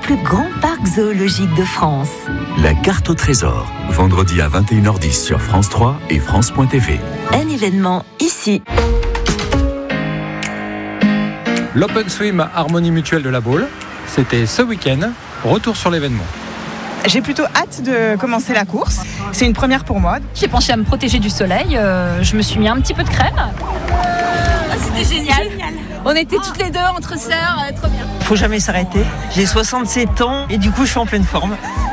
plus grand parc zoologique de France. La carte au trésor, vendredi à 21h10 sur France 3 et France.tv. Un événement ici. L'Open Swim Harmonie Mutuelle de la Baule, c'était ce week-end. Retour sur l'événement. J'ai plutôt hâte de commencer la course. C'est une première pour moi. J'ai pensé à me protéger du soleil. Je me suis mis un petit peu de crème. C'était génial. On était toutes les deux entre sœurs, trop bien. Faut jamais s'arrêter. J'ai 67 ans et du coup je suis en pleine forme.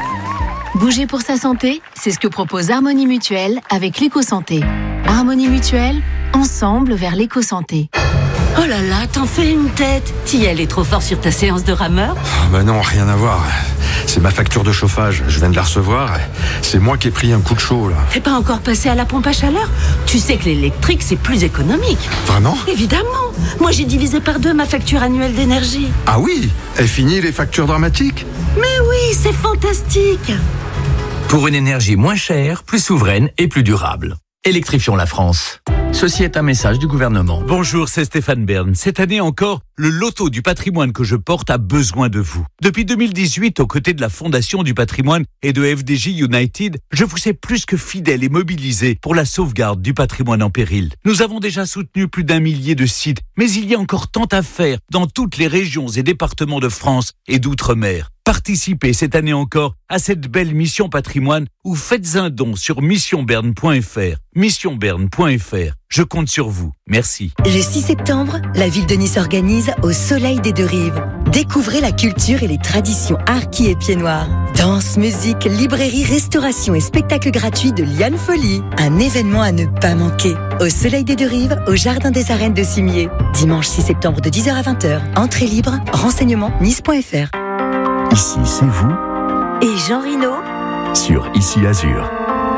Bouger pour sa santé, c'est ce que propose Harmonie Mutuelle avec l'éco-santé. Harmonie Mutuelle, ensemble vers l'éco-santé. Oh là là, t'en fais une tête. T'y allais trop fort sur ta séance de rameur ? Bah non, rien à voir. C'est ma facture de chauffage, je viens de la recevoir. C'est moi qui ai pris un coup de chaud là. T'es pas encore passé à la pompe à chaleur ? Tu sais que l'électrique c'est plus économique. Vraiment ? Évidemment. Moi j'ai divisé par 2 ma facture annuelle d'énergie. Ah oui ? Et fini les factures dramatiques ? Mais oui, c'est fantastique. Pour une énergie moins chère, plus souveraine et plus durable. Électrifions la France. Ceci est un message du gouvernement. Bonjour, c'est Stéphane Bern. Cette année encore, le loto du patrimoine que je porte a besoin de vous. Depuis 2018, aux côtés de la Fondation du patrimoine et de FDJ United, je vous sais plus que fidèle et mobilisé pour la sauvegarde du patrimoine en péril. Nous avons déjà soutenu plus d'1 millier de sites, mais il y a encore tant à faire dans toutes les régions et départements de France et d'outre-mer. Participez cette année encore à cette belle mission patrimoine ou faites un don sur missionberne.fr. Missionberne.fr. Je compte sur vous. Merci. Le 6 septembre, la ville de Nice organise Au Soleil des Deux Rives. Découvrez la culture et les traditions harkis et pieds noirs. Danse, musique, librairie, restauration et spectacles gratuits de Liane Folie. Un événement à ne pas manquer. Au Soleil des Deux Rives, au Jardin des Arènes de Cimier. Dimanche 6 septembre de 10h à 20h. Entrée libre, renseignements nice.fr. Ici, c'est vous. Et Jean Rino Sur Ici Azur.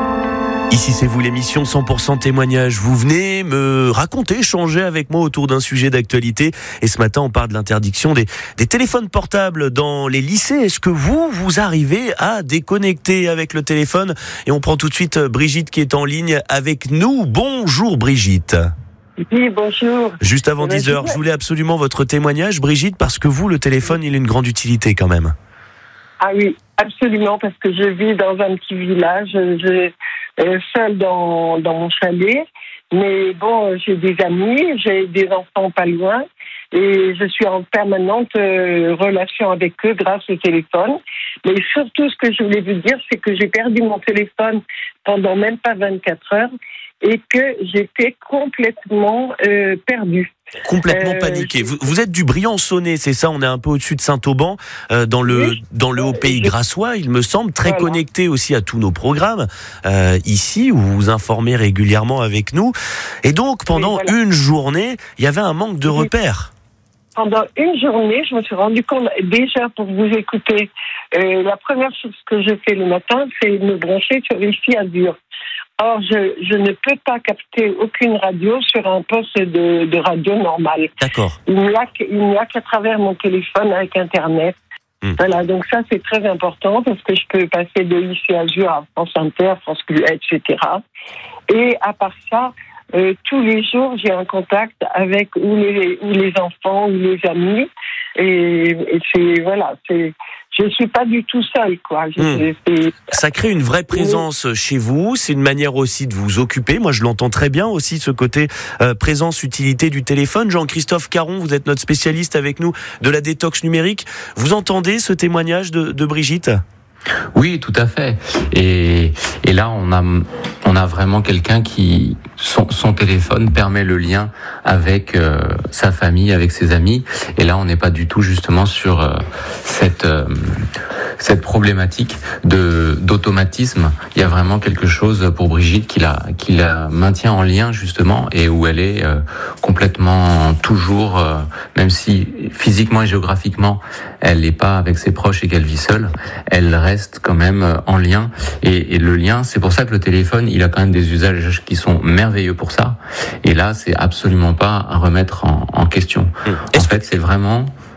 Ici c'est vous, l'émission 100% témoignage. Vous venez me raconter, échanger avec moi autour d'un sujet d'actualité. Et ce matin, on parle de l'interdiction des téléphones portables dans les lycées. Est-ce que vous arrivez à déconnecter avec le téléphone ? Et on prend tout de suite Brigitte qui est en ligne avec nous. Bonjour Brigitte. Oui, bonjour. Juste avant 10h, je voulais absolument votre témoignage, Brigitte, parce que vous, le téléphone, il a une grande utilité quand même. Ah oui, absolument, parce que je vis dans un petit village, seule dans mon chalet. Mais bon, j'ai des amis, j'ai des enfants pas loin, et je suis en permanente relation avec eux grâce au téléphone. Mais surtout, ce que je voulais vous dire, c'est que j'ai perdu mon téléphone pendant même pas 24 heures et que j'étais complètement perdue. Complètement paniqué. Vous êtes du Briançonnais, c'est ça ? On est un peu au-dessus de Saint-Auban, dans le haut pays grassois, il me semble, très connecté aussi à tous nos programmes ici, où vous vous informez régulièrement avec nous. Et donc, pendant une journée, il y avait un manque de repères. Pendant une journée, je me suis rendu compte, déjà pour vous écouter, la première chose que je fais le matin, c'est me brancher sur Ici Azur. Or, je ne peux pas capter aucune radio sur un poste de radio normal. D'accord. Il n'y a qu'à travers mon téléphone avec Internet. Voilà, donc ça, c'est très important parce que je peux passer de Ici Azur à France Inter, France Bleu, etc. Et à part ça, tous les jours, j'ai un contact avec ou les enfants ou les amis. Et je suis pas du tout seule, quoi. Ça crée une vraie présence chez vous. C'est une manière aussi de vous occuper. Moi, je l'entends très bien aussi, ce côté présence, utilité du téléphone. Jean-Christophe Caron, vous êtes notre spécialiste avec nous de la détox numérique. Vous entendez ce témoignage de Brigitte ? Oui, tout à fait. Et là, on a vraiment quelqu'un qui son téléphone permet le lien avec sa famille, avec ses amis. Et là, on n'est pas du tout justement sur cette problématique d'automatisme. Il y a vraiment quelque chose pour Brigitte qui la maintient en lien justement et où elle est complètement toujours, même si physiquement et géographiquement elle n'est pas avec ses proches et qu'elle vit seule, elle reste quand même en lien. Et le lien, c'est pour ça que le téléphone, il a quand même des usages qui sont merveilleux pour ça. Et là, c'est absolument pas à remettre en question. En fait, c'est vraiment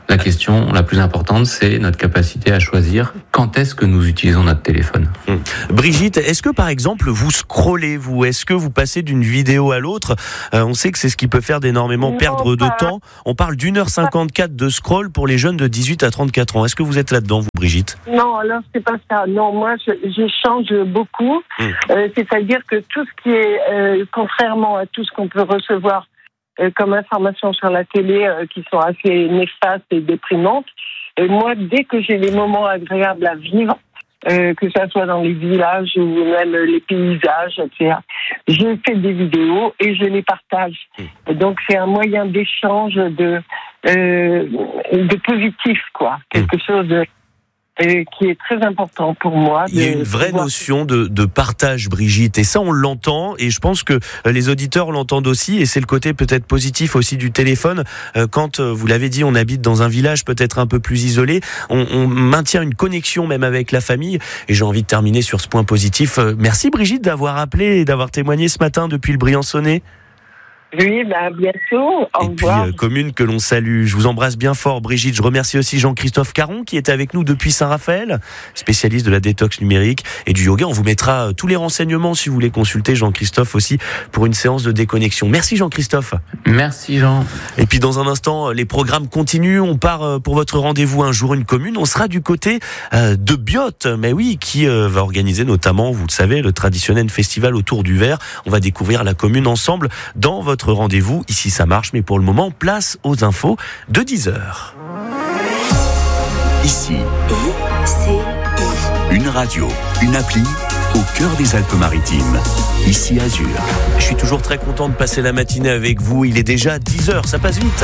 La question la plus importante, c'est notre capacité à choisir quand est-ce que nous utilisons notre téléphone. Brigitte, est-ce que par exemple vous scrollez, vous ? Est-ce que vous passez d'une vidéo à l'autre ? On sait que c'est ce qui peut faire d'énormément perdre de temps. On parle d'1h54 de scroll pour les jeunes de 18 à 34 ans. Est-ce que vous êtes là-dedans, vous, Brigitte ? Non, alors c'est pas ça. Non, moi j'échange beaucoup. C'est-à-dire que tout ce qui est, contrairement à tout ce qu'on peut recevoir comme information sur la télé, qui sont assez néfastes et déprimantes, moi, dès que j'ai des moments agréables à vivre, que ça soit dans les villages ou même les paysages, etc., je fais des vidéos et je les partage. Donc c'est un moyen d'échange de positif, quoi. Quelque chose qui est très important pour moi. Il y a une vraie notion de partage, Brigitte, et ça on l'entend, et je pense que les auditeurs l'entendent aussi, et c'est le côté peut-être positif aussi du téléphone. Quand, vous l'avez dit, on habite dans un village peut-être un peu plus isolé, on maintient une connexion même avec la famille, et j'ai envie de terminer sur ce point positif. Merci Brigitte d'avoir appelé et d'avoir témoigné ce matin depuis le Briançonnais. Oui, bientôt. Au revoir. Puis, commune que l'on salue. Je vous embrasse bien fort, Brigitte. Je remercie aussi Jean-Christophe Caron, qui était avec nous depuis Saint-Raphaël, spécialiste de la détox numérique et du yoga. On vous mettra tous les renseignements si vous voulez consulter Jean-Christophe aussi pour une séance de déconnexion. Merci Jean-Christophe. Merci Jean. Et puis dans un instant, les programmes continuent. On part pour votre rendez-vous Un jour une commune. On sera du côté de Biote, mais oui, qui va organiser notamment, vous le savez, le traditionnel festival autour du verre. On va découvrir la commune ensemble dans votre rendez-vous. Ici ça marche, mais pour le moment, place aux infos de 10h. Ici, une radio, une appli au cœur des Alpes-Maritimes. Ici Azur. Je suis toujours très content de passer la matinée avec vous. Il est déjà 10h, ça passe vite.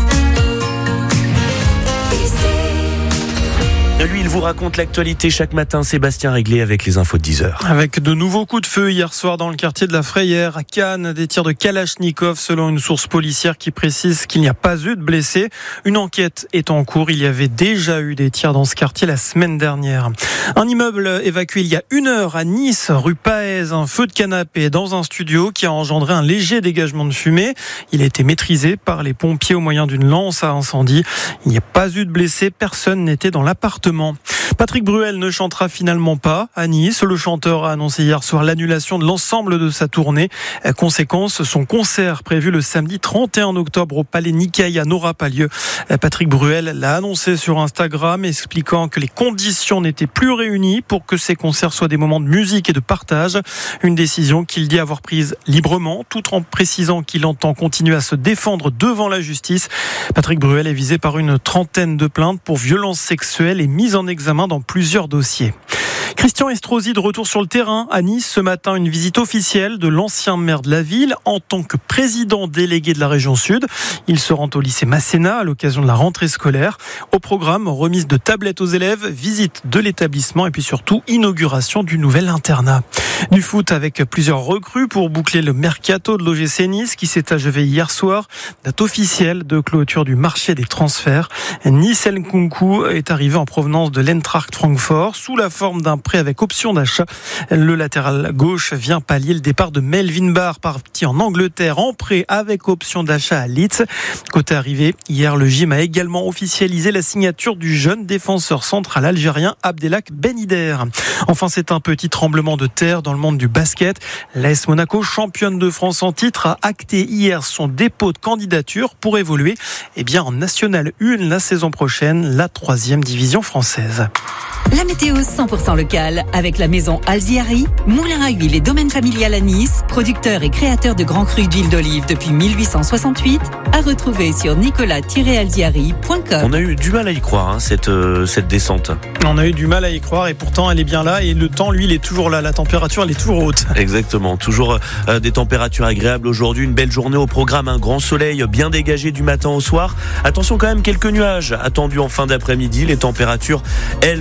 Lui, il vous raconte l'actualité chaque matin. Sébastien Réglé avec les infos de 10h. Avec de nouveaux coups de feu hier soir dans le quartier de la Frayère, à Cannes, des tirs de Kalachnikov selon une source policière qui précise qu'il n'y a pas eu de blessés. Une enquête est en cours. Il y avait déjà eu des tirs dans ce quartier la semaine dernière. Un immeuble évacué il y a 1 heure à Nice, rue Paez. Un feu de canapé dans un studio qui a engendré un léger dégagement de fumée. Il a été maîtrisé par les pompiers au moyen d'une lance à incendie. Il n'y a pas eu de blessés. Personne n'était dans l'appartement. Patrick Bruel ne chantera finalement pas à Nice. Le chanteur a annoncé hier soir l'annulation de l'ensemble de sa tournée. Conséquence, son concert prévu le samedi 31 octobre au Palais Nicaïa n'aura pas lieu. Patrick Bruel l'a annoncé sur Instagram, expliquant que les conditions n'étaient plus réunies pour que ces concerts soient des moments de musique et de partage. Une décision qu'il dit avoir prise librement, tout en précisant qu'il entend continuer à se défendre devant la justice. Patrick Bruel est visé par une 30aine de plaintes pour violences sexuelles et mise en examen dans plusieurs dossiers. Christian Estrosi de retour sur le terrain à Nice ce matin, une visite officielle de l'ancien maire de la ville en tant que président délégué de la région Sud. Il se rend au lycée Masséna à l'occasion de la rentrée scolaire. Au programme, remise de tablettes aux élèves, visite de l'établissement et puis surtout inauguration du nouvel internat. Du foot avec plusieurs recrues pour boucler le mercato de l'OGC Nice qui s'est achevé hier soir. Date officielle de clôture du marché des transferts. Nice Nkunku est arrivé en provenance de l'Eintracht Francfort sous la forme d'un prêt avec option d'achat. Le latéral gauche vient pallier le départ de Melvin Barr, parti en Angleterre en prêt avec option d'achat à Leeds. Côté arrivée, hier le gym a également officialisé la signature du jeune défenseur central algérien Abdelak Benider. Enfin, c'est un petit tremblement de terre dans le monde du basket. L'AS Monaco, championne de France en titre, a acté hier son dépôt de candidature pour évoluer en National 1 la saison prochaine, la 3e division française. La météo 100% locale avec la maison Alziari, moulin à huile et domaine familial à Nice, producteur et créateur de grands crus d'huile d'olive depuis 1868, à retrouver sur nicolas-alziari.com. On a eu du mal à y croire, cette descente. On a eu du mal à y croire et pourtant elle est bien là et le temps, lui, il est toujours là. La température, elle est toujours haute. Exactement, toujours des températures agréables aujourd'hui. Une belle journée au programme, un grand soleil bien dégagé du matin au soir. Attention quand même, quelques nuages attendus en fin d'après-midi. Les températures, elles,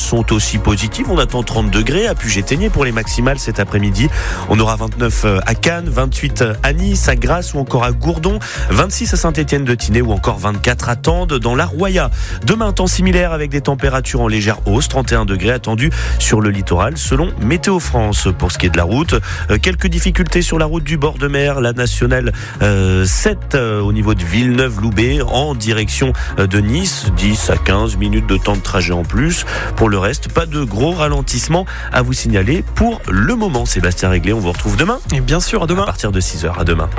sont aussi positives. On attend 30 degrés à Puget-Théniers pour les maximales cet après-midi. On aura 29 à Cannes, 28 à Nice, à Grasse ou encore à Gourdon, 26 à Saint-Étienne-de-Tinée ou encore 24 à Tende dans la Roya. Demain, temps similaire avec des températures en légère hausse, 31 degrés attendus sur le littoral selon Météo France. Pour ce qui est de la route, quelques difficultés sur la route du bord de mer, la nationale 7 au niveau de Villeneuve-Loubet en direction de Nice, 10 à 15 minutes de temps de trajet en plus. Pour le reste, pas de gros ralentissement à vous signaler pour le moment. Sébastien Réglé, on vous retrouve demain. Et bien sûr, à demain. À partir de 6h, à demain.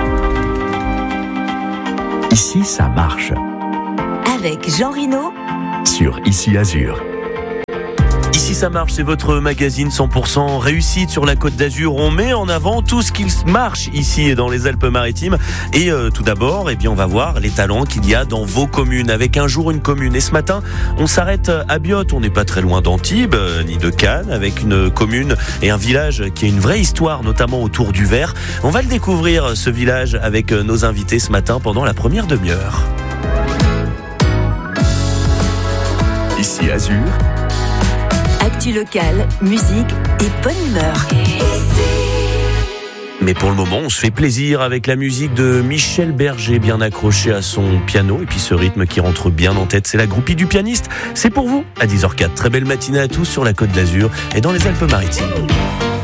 Ici, ça marche. Avec Jean Rino Sur Ici Azur. Ici ça marche, c'est votre magazine 100% réussite sur la Côte d'Azur. On met en avant tout ce qui marche ici dans les Alpes-Maritimes. Et tout d'abord, on va voir les talents qu'il y a dans vos communes. Avec Un jour une commune. Et ce matin, on s'arrête à Biot. On n'est pas très loin d'Antibes, ni de Cannes, avec une commune et un village qui a une vraie histoire, notamment autour du verre. On va le découvrir, ce village, avec nos invités ce matin pendant la première demi-heure. Ici Azur. Actu locale, musique et bonne humeur. Mais pour le moment, on se fait plaisir avec la musique de Michel Berger, bien accroché à son piano. Et puis ce rythme qui rentre bien en tête, c'est la groupie du pianiste. C'est pour vous à 10h04. Très belle matinée à tous sur la Côte d'Azur et dans les Alpes-Maritimes.